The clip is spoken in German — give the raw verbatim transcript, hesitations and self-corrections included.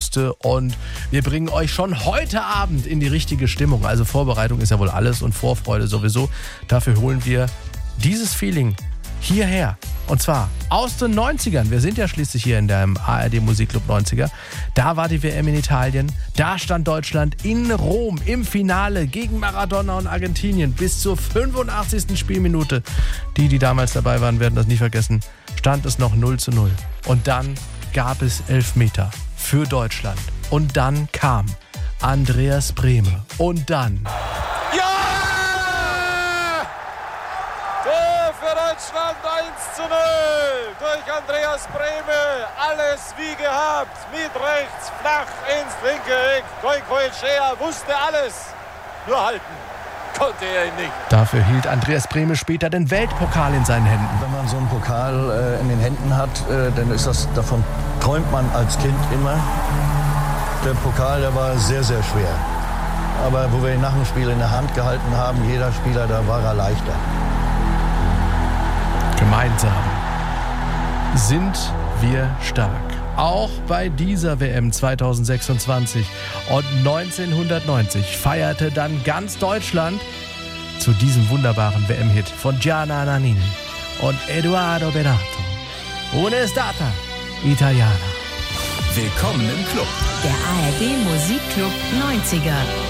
musste. Und wir bringen euch schon heute Abend in die richtige Stimmung. Also Vorbereitung ist ja wohl alles und Vorfreude sowieso. Dafür holen wir dieses Feeling hierher. Und zwar aus den neunzigern. Wir sind ja schließlich hier in dem A R D Musikclub neunziger. Da war die W M in Italien. Da stand Deutschland in Rom im Finale gegen Maradona und Argentinien. Bis zur fünfundachtzigsten Spielminute. Die, die damals dabei waren, werden das nie vergessen. Stand es noch null zu null. Und dann gab es Elfmeter für Deutschland. Und dann kam Andreas Brehme. Und dann... Für Deutschland eins zu null durch Andreas Brehme. Alles wie gehabt. Mit rechts, flach ins linke Eck. Goicoechea wusste alles. Nur halten konnte er ihn nicht. Dafür hielt Andreas Brehme später den Weltpokal in seinen Händen. Wenn man so einen Pokal äh, in den Händen hat, äh, dann ist das, davon träumt man als Kind immer. Der Pokal, der war sehr, sehr schwer. Aber wo wir ihn nach dem Spiel in der Hand gehalten haben, jeder Spieler, da war er leichter. Gemeinsam sind wir stark. Auch bei dieser W M zweitausendsechsundzwanzig. Und neunzehnhundertneunzig feierte dann ganz Deutschland zu diesem wunderbaren W M-Hit von Gianna Nannini und Edoardo Bennato. Una stata italiana. Willkommen im Club. Der A R D Musikclub neunziger.